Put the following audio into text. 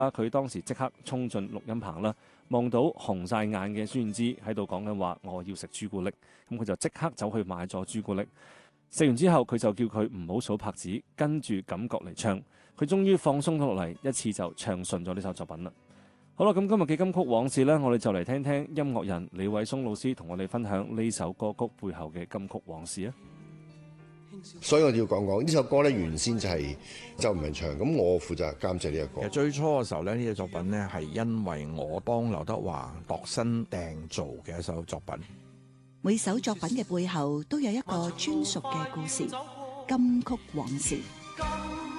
佢當時即刻衝進錄音棚啦，望到紅晒眼嘅孫燕姿喺度講緊話我要食朱古力，咁佢就即刻走去買咗朱古力。食完之後佢就叫佢唔好數拍子，跟住感覺嚟唱。佢終於放鬆咗落嚟，一次就唱順咗呢首作品啦。好啦，咁今日嘅金曲往事呢，我哋就嚟聽聽音樂人李偉松老師同我哋分享呢首歌曲背後嘅金曲往事啊！ 所以我要講講呢首歌咧，原先就係周文唱，咁我負責監製呢一個。 其實最初嘅時候咧，呢個作品咧係因為我幫劉德華度身訂造嘅一首作品。 每首作品嘅背後都有一個專屬嘅故事，金曲往事。